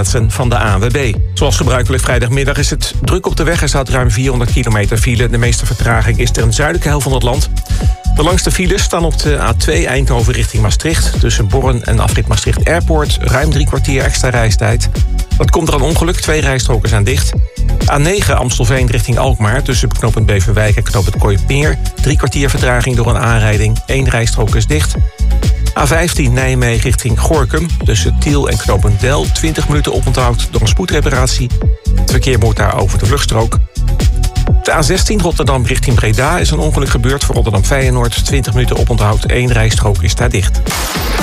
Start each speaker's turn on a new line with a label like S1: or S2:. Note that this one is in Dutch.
S1: Van de ANWB. Zoals gebruikelijk vrijdagmiddag is het druk op de weg. Er staat ruim 400 kilometer file. De meeste vertraging is ter zuidelijke helft van het land. De langste files staan op de A2 Eindhoven richting Maastricht. Tussen Borren en afrit Maastricht Airport. Ruim 3 kwartier extra reistijd. Dat komt er een ongeluk. 2 rijstroken zijn dicht. A9 Amstelveen richting Alkmaar. Tussen knooppunt Beverwijk en knooppunt Kooimeer. 3 kwartier vertraging door een aanrijding. 1 rijstrook is dicht. A15 Nijmegen richting Gorinchem. Tussen Tiel en knooppunt Del 20 minuten oponthoud door een spoedreparatie. Het verkeer moet daar over de vluchtstrook. De A16 Rotterdam richting Breda is een ongeluk gebeurd voor Rotterdam Feyenoord. 20 minuten oponthoud, 1 rijstrook is daar dicht.